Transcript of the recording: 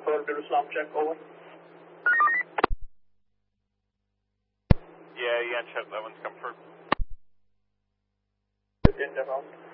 confirmed to Islam check, over. Yeah, check that one's confirmed. In the round.